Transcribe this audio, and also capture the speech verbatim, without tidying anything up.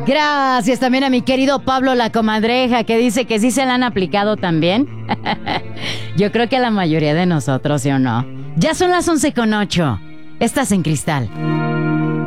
Gracias también a mi querido Pablo La Comadreja, que dice que sí se la han aplicado también. Yo creo que a la mayoría de nosotros, ¿sí o no? Ya son las once con ocho. Estás en Cristal.